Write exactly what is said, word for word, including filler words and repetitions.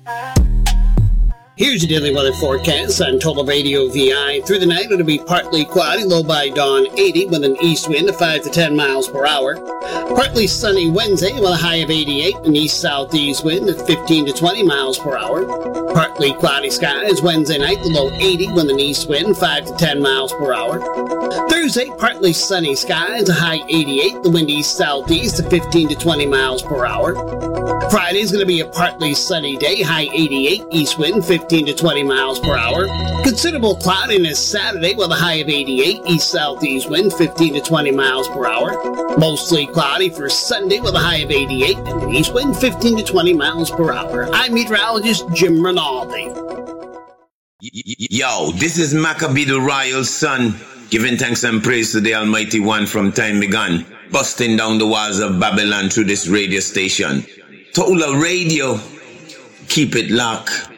Here's your daily weather forecast on Total Radio V I. Through the night, it'll be partly cloudy, low by dawn eighty, with an east wind of five to ten miles per hour. Partly sunny Wednesday, with a high of eighty-eight, an east-southeast wind of fifteen to twenty miles per hour. Partly cloudy skies Wednesday night, the low eighty, with an east wind five to ten miles per hour. Thursday, partly sunny skies, a high eighty-eight, the wind east-southeast of fifteen to twenty miles per hour. Friday is going to be a partly sunny day, high eighty-eight, east wind fifteen to twenty miles per hour. Considerable cloudiness Saturday with a high of eighty-eight, east-southeast wind fifteen to twenty miles per hour. Mostly cloudy for Sunday with a high of eighty-eight and an east wind fifteen to twenty miles per hour. I'm meteorologist Jim Rinaldi. Yo, this is Maccabee the Royal Son, giving thanks and praise to the Almighty One from time begun, busting down the walls of Babylon through this radio station. Tola Radio, keep it locked.